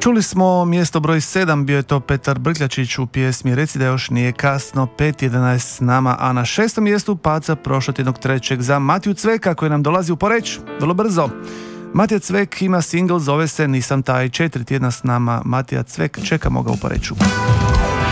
Čuli smo mjesto broj 7, bio je to Petar Brkljačić u pjesmi Reci da još nije kasno, 5.11 s nama, a na 6. mjestu paca prošlotjednog trećeg za Matiju Cveka koji nam dolazi u Poreć vrlo brzo. Matija Cvek ima singl, zove se Nisam taj, 4 tjedna s nama. Matija Cvek, čekamo ga u Poreču.